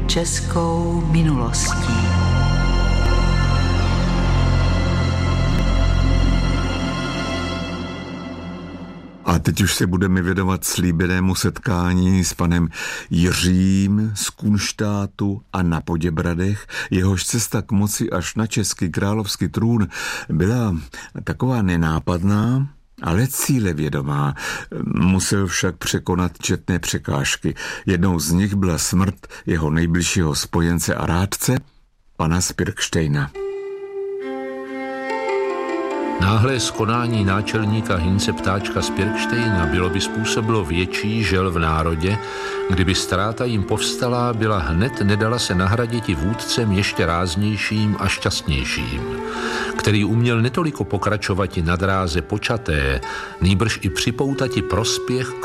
českou minulostí. A teď už se budeme věnovat slíbenému setkání s panem Jiřím z Kunštátu a na Poděbradech. Jehož cesta k moci až na český královský trůn byla taková nenápadná, ale cílevědomá. Musel však překonat četné překážky. Jednou z nich byla smrt jeho nejbližšího spojence a rádce, pana Spirkštejna. Náhlé skonání náčelníka Hynce Ptáčka Spirkštejna bylo by způsobilo větší žel v národě, kdyby ztráta jim povstalá byla hned nedala se nahraditi vůdcem ještě ráznějším a šťastnějším, který uměl netoliko pokračovati na dráze počaté, nýbrž i připoutati prospěch k